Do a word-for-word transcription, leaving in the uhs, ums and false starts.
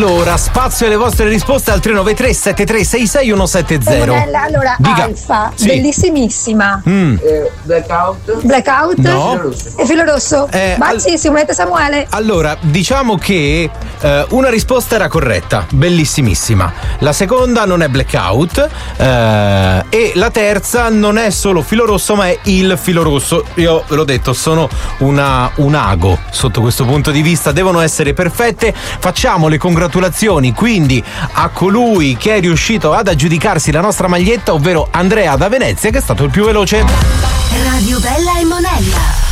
Allora, spazio alle vostre risposte al tre nove tre sette tre sei sei uno sette zero. Allora, Dica. Alfa, Sì. bellissimissima. Mm. Eh, blackout. Blackout. No. Filo rosso. E filo rosso. Eh, Bazzi, Simonetta Samuele. Allora, diciamo che eh, una risposta era corretta, bellissimissima. La seconda non è blackout eh, e la terza non è solo filo rosso, ma è il filo rosso. Io ve l'ho detto, sono una, un ago sotto questo punto di vista, devono essere perfette. Facciamo le congratulazioni quindi a colui che è riuscito ad aggiudicarsi la nostra maglietta, ovvero Andrea da Venezia, che è stato il più veloce. Radio Bella e Monella.